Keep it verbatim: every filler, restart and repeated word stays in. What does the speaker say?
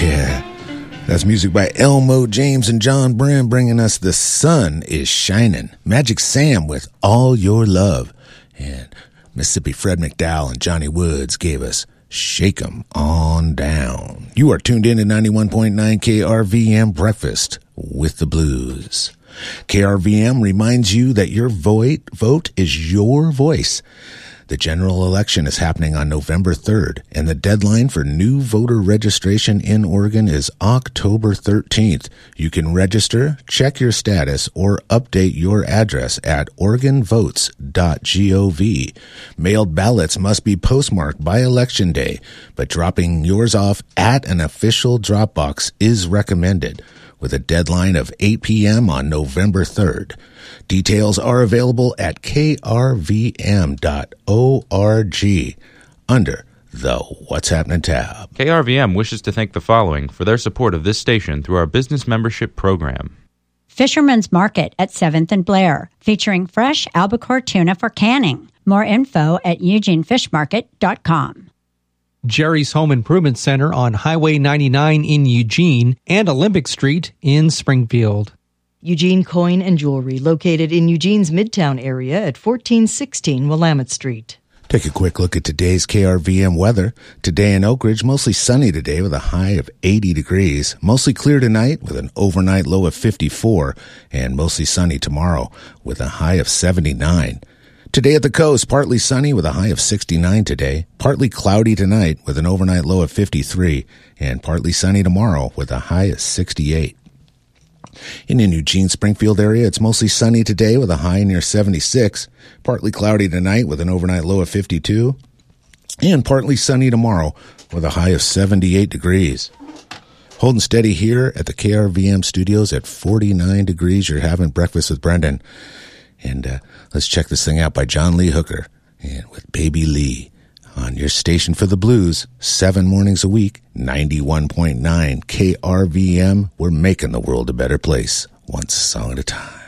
Yeah. That's music by Elmo James and John Brim, bringing us The Sun is Shining. Magic Sam with All Your Love. And Mississippi Fred McDowell and Johnny Woods gave us Shake 'em On Down. You are tuned in to ninety-one point nine K R V M Breakfast with the Blues. K R V M reminds you that your vote, vote is your voice. The general election is happening on November third, and the deadline for new voter registration in Oregon is October thirteenth. You can register, check your status, or update your address at oregon votes dot gov. Mailed ballots must be postmarked by Election Day, but dropping yours off at an official drop box is recommended, with a deadline of eight p.m. on November third. Details are available at k r v m dot org under the What's Happening tab. K R V M wishes to thank the following for their support of this station through our business membership program. Fisherman's Market at seventh and Blair, featuring fresh albacore tuna for canning. More info at eugene fish market dot com. Jerry's Home Improvement Center on Highway ninety-nine in Eugene and Olympic Street in Springfield. Eugene Coin and Jewelry, located in Eugene's Midtown area at fourteen sixteen Willamette Street. Take a quick look at today's K R V M weather. Today in Oak Ridge, mostly sunny today with a high of eighty degrees. Mostly clear tonight with an overnight low of fifty-four. And mostly sunny tomorrow with a high of seventy-nine. Today at the coast, partly sunny with a high of sixty-nine today. Partly cloudy tonight with an overnight low of fifty-three. And partly sunny tomorrow with a high of sixty-eight. In the Eugene Springfield area, it's mostly sunny today with a high near seventy-six. Partly cloudy tonight with an overnight low of fifty-two. And partly sunny tomorrow with a high of seventy-eight degrees. Holding steady here at the K R V M studios at forty-nine degrees. You're having breakfast with Brendan. And uh, let's check this thing out by John Lee Hooker and with Baby Lee on your station for the blues, seven mornings a week, ninety-one point nine K R V M. We're making the world a better place, one song at a time.